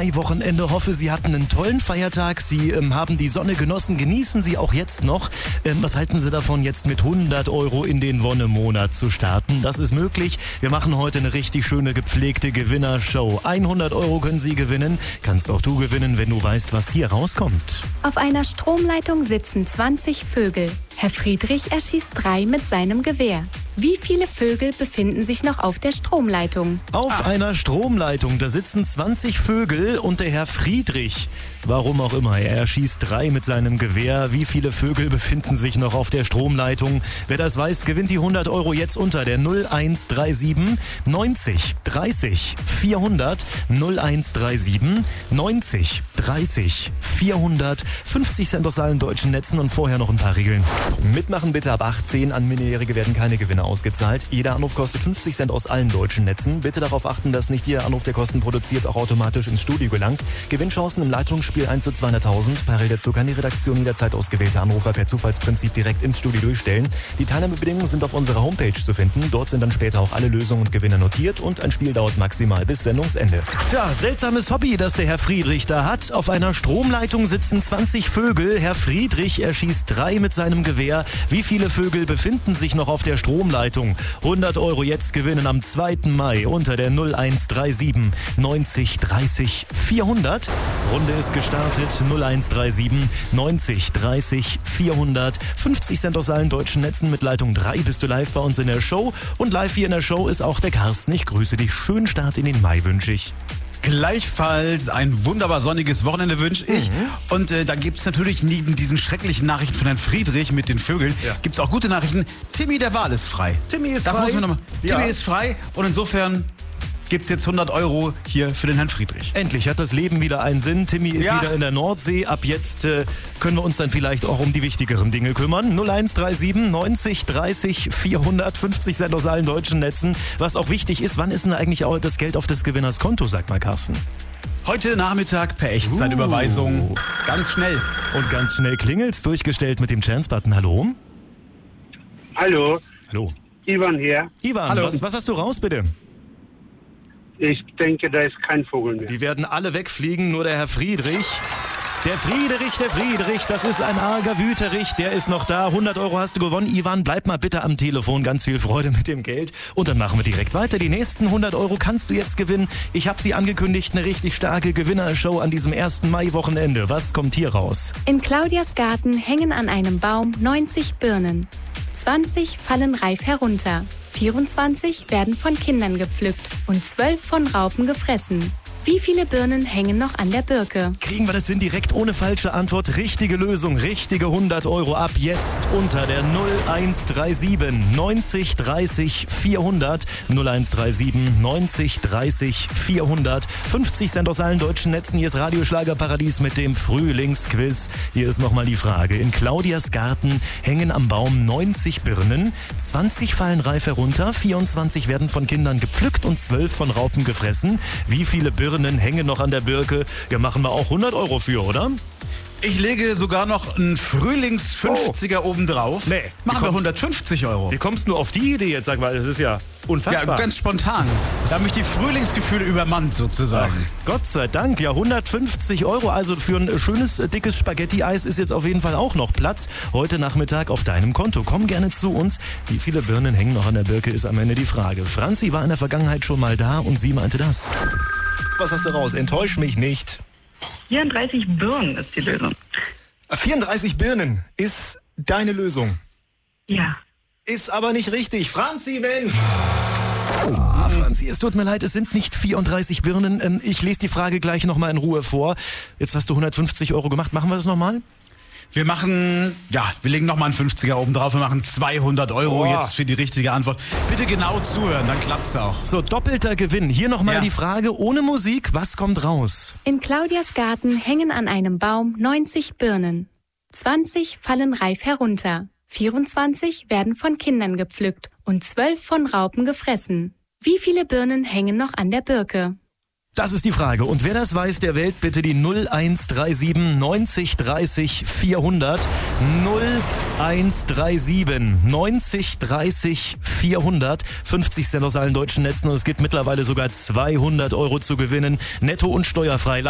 Mai-Wochenende. Hoffe, Sie hatten einen tollen Feiertag. Sie haben die Sonne genossen. Genießen Sie auch jetzt noch. Was halten Sie davon, jetzt mit 100 Euro in den Wonnemonat zu starten? Das ist möglich. Wir machen heute eine richtig schöne gepflegte Gewinnershow. 100 Euro können Sie gewinnen. Kannst auch du gewinnen, wenn du weißt, was hier rauskommt. Auf einer Stromleitung sitzen 20 Vögel. Herr Friedrich erschießt 3 mit seinem Gewehr. Wie viele Vögel befinden sich noch auf der Stromleitung? Auf einer Stromleitung, da sitzen 20 Vögel und der Herr Friedrich, warum auch immer, er erschießt 3 mit seinem Gewehr. Wie viele Vögel befinden sich noch auf der Stromleitung? Wer das weiß, gewinnt die 100 Euro jetzt unter der 0137 90 30 400 0137 90 30 400. 50 Cent aus allen deutschen Netzen und vorher noch ein paar Regeln. Mitmachen bitte ab 18, an Minderjährige werden keine Gewinne ausgezahlt. Jeder Anruf kostet 50 Cent aus allen deutschen Netzen. Bitte darauf achten, dass nicht jeder Anruf, der Kosten produziert, auch automatisch ins Studio gelangt. Gewinnchancen im Leitungsspiel 1 zu 200.000. Parallel dazu kann die Redaktion jederzeit ausgewählte Anrufer per Zufallsprinzip direkt ins Studio durchstellen. Die Teilnahmebedingungen sind auf unserer Homepage zu finden. Dort sind dann später auch alle Lösungen und Gewinne notiert und ein Spiel dauert maximal bis Sendungsende. Ja, seltsames Hobby, das der Herr Friedrich da hat. Auf einer Stromleitung sitzen 20 Vögel. Herr Friedrich erschießt 3 mit seinem Gewehr. Wie viele Vögel befinden sich noch auf der Stromleitung? 100 Euro jetzt gewinnen am 2. Mai unter der 0137 90 30 400. Runde ist gestartet. 0137 90 30 400. 50 Cent aus allen deutschen Netzen. Mit Leitung 3 bist du live bei uns in der Show. Und live hier in der Show ist auch der Carsten. Ich grüße dich. Schönen Start in den Mai wünsche ich. Gleichfalls ein wunderbar sonniges Wochenende wünsche ich. Und da gibt es natürlich neben diesen schrecklichen Nachrichten von Herrn Friedrich mit den Vögeln, gibt es auch gute Nachrichten. Timmy der Wal ist frei. Timmy ist das frei. Muss man nochmal. Ja. Timmy ist frei und insofern gibt es jetzt 100 Euro hier für den Herrn Friedrich. Endlich hat das Leben wieder einen Sinn. Timmy ist wieder in der Nordsee. Ab jetzt können wir uns dann vielleicht auch um die wichtigeren Dinge kümmern. 0137 90 30 400. 50 Cent aus allen deutschen Netzen. Was auch wichtig ist, wann ist denn eigentlich auch das Geld auf des Gewinners Konto, sag mal Carsten? Heute Nachmittag per Echtzeitüberweisung. Ganz schnell. Und ganz schnell klingelt's. Durchgestellt mit dem Chance-Button. Hallo? Hallo, Hallo. Ivan hier. Ivan, Hallo. Was hast du raus, bitte? Ich denke, da ist kein Vogel mehr. Die werden alle wegfliegen, nur der Herr Friedrich. Der Friedrich, das ist ein arger Wüterich, der ist noch da. 100 Euro hast du gewonnen. Ivan, bleib mal bitte am Telefon. Ganz viel Freude mit dem Geld. Und dann machen wir direkt weiter. Die nächsten 100 Euro kannst du jetzt gewinnen. Ich habe sie angekündigt, eine richtig starke Gewinnershow an diesem 1. Mai-Wochenende. Was kommt hier raus? In Claudias Garten hängen an einem Baum 90 Birnen. 20 fallen reif herunter. 24 werden von Kindern gepflückt und 12 von Raupen gefressen. Wie viele Birnen hängen noch an der Birke? Kriegen wir das hin direkt ohne falsche Antwort? Richtige Lösung, richtige 100 Euro ab jetzt unter der 0137 90 30 400. 0137 90 30 400. 50 Cent aus allen deutschen Netzen. Hier ist Radio Schlagerparadies mit dem Frühlingsquiz. Hier ist nochmal die Frage. In Claudias Garten hängen am Baum 90 Birnen. 20 fallen reif herunter. 24 werden von Kindern gepflückt und 12 von Raupen gefressen. Wie viele Birnen hängen noch an der Birke? Ja, machen wir auch 100 Euro für, oder? Ich lege sogar noch einen Frühlings-50er obendrauf. Nee. Machen wir 150 Euro. Wie kommst du nur auf die Idee jetzt? Sag mal, das ist ja unfassbar. Ja, ganz spontan. Da haben mich die Frühlingsgefühle übermannt sozusagen. Ach, Gott sei Dank. Ja, 150 Euro. Also für ein schönes, dickes Spaghetti-Eis ist jetzt auf jeden Fall auch noch Platz. Heute Nachmittag auf deinem Konto. Komm gerne zu uns. Wie viele Birnen hängen noch an der Birke, ist am Ende die Frage. Franzi war in der Vergangenheit schon mal da und sie meinte das. Was hast du raus? Enttäusch mich nicht. 34 Birnen ist die Lösung. 34 Birnen ist deine Lösung. Ja. Ist aber nicht richtig. Franzi, Mensch! Franzi, es tut mir leid, es sind nicht 34 Birnen. Ich lese die Frage gleich nochmal in Ruhe vor. Jetzt hast du 150 Euro gemacht. Machen wir das nochmal? Wir legen nochmal einen 50er oben drauf. Wir machen 200 Euro jetzt für die richtige Antwort. Bitte genau zuhören, dann klappt's auch. So, doppelter Gewinn. Hier nochmal die Frage ohne Musik. Was kommt raus? In Claudias Garten hängen an einem Baum 90 Birnen. 20 fallen reif herunter. 24 werden von Kindern gepflückt und 12 von Raupen gefressen. Wie viele Birnen hängen noch an der Birke? Das ist die Frage. Und wer das weiß, der wählt bitte die 0137 90 30 400. 0137 90 30 400. 50 Cent aus allen deutschen Netzen und es gibt mittlerweile sogar 200 Euro zu gewinnen. Netto und steuerfrei.